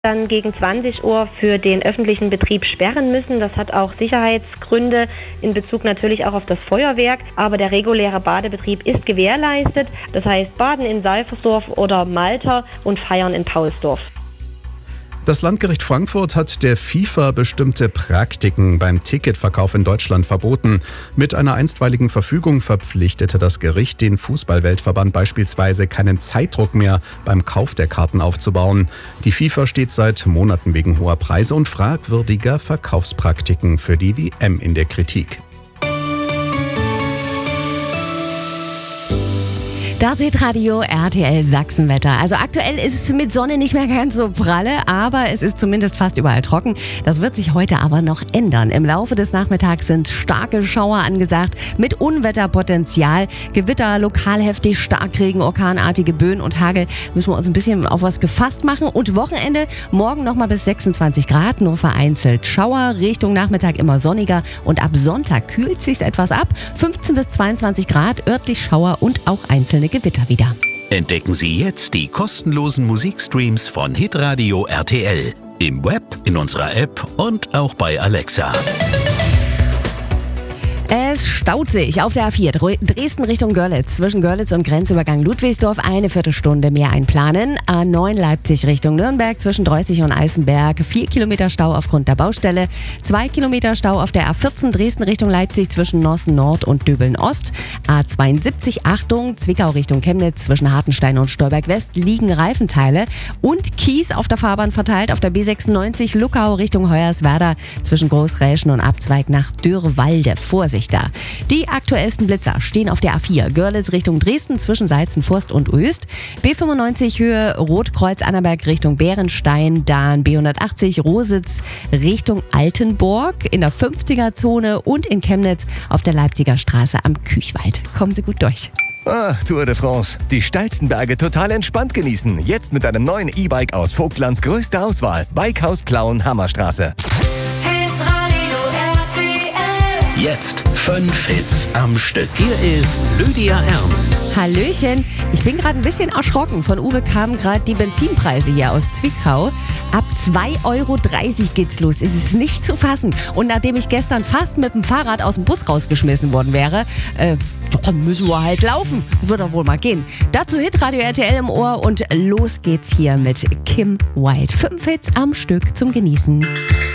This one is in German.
dann gegen 20 Uhr für den öffentlichen Betrieb sperren müssen. Das hat auch Sicherheitsgründe in Bezug natürlich auch auf das Feuerwerk. Aber der reguläre Badebetrieb ist gewährleistet. Das heißt Baden in Seifersdorf oder Malta und Feiern in Paulsdorf. Das Landgericht Frankfurt hat der FIFA bestimmte Praktiken beim Ticketverkauf in Deutschland verboten. Mit einer einstweiligen Verfügung verpflichtete das Gericht den Fußball-Weltverband beispielsweise keinen Zeitdruck mehr beim Kauf der Karten aufzubauen. Die FIFA steht seit Monaten wegen hoher Preise und fragwürdiger Verkaufspraktiken für die WM in der Kritik. Das Hitradio RTL Sachsenwetter. Also aktuell ist es mit Sonne nicht mehr ganz so pralle, aber es ist zumindest fast überall trocken. Das wird sich heute aber noch ändern. Im Laufe des Nachmittags sind starke Schauer angesagt mit Unwetterpotenzial. Gewitter, lokal heftig, Starkregen, orkanartige Böen und Hagel. Müssen wir uns ein bisschen auf was gefasst machen. Und Wochenende morgen nochmal bis 26 Grad, nur vereinzelt Schauer. Richtung Nachmittag immer sonniger und ab Sonntag kühlt es sich etwas ab. 15 bis 22 Grad, örtlich Schauer und auch einzelne Gewitter wieder. Entdecken Sie jetzt die kostenlosen Musikstreams von Hitradio RTL. Im Web, in unserer App und auch bei Alexa. Es staut sich auf der A4 Dresden Richtung Görlitz. Zwischen Görlitz und Grenzübergang Ludwigsdorf eine Viertelstunde mehr einplanen. A9 Leipzig Richtung Nürnberg zwischen Dreußig und Eisenberg. 4 Kilometer Stau aufgrund der Baustelle. 2 Kilometer Stau auf der A14 Dresden Richtung Leipzig zwischen Nossen Nord und Döbeln Ost. A72 Achtung Zwickau Richtung Chemnitz zwischen Hartenstein und Stolberg West liegen Reifenteile. Und Kies auf der Fahrbahn verteilt auf der B96 Luckau Richtung Hoyerswerda zwischen Großräschen und Abzweig nach Dürrwalde. Vorsicht da. Die aktuellsten Blitzer stehen auf der A4 Görlitz Richtung Dresden zwischen Salzenforst und Öst. B95 Höhe Rotkreuz-Annaberg Richtung Bärenstein. Dann B180 Rositz Richtung Altenburg in der 50er-Zone und in Chemnitz auf der Leipziger Straße am Küchwald. Kommen Sie gut durch. Ach, Tour de France. Die steilsten Berge total entspannt genießen. Jetzt mit einem neuen E-Bike aus Vogtlands größter Auswahl. Bikehaus Plauen Hammerstraße. Jetzt 5 Hits am Stück. Hier ist Lydia Ernst. Hallöchen, ich bin gerade ein bisschen erschrocken. Von Uwe kamen gerade die Benzinpreise hier aus Zwickau. Ab 2,30 Euro geht's los. Es ist nicht zu fassen. Und nachdem ich gestern fast mit dem Fahrrad aus dem Bus rausgeschmissen worden wäre, müssen wir halt laufen. Wird doch wohl mal gehen. Dazu Hitradio RTL im Ohr und los geht's hier mit Kim Wilde. 5 Hits am Stück zum Genießen.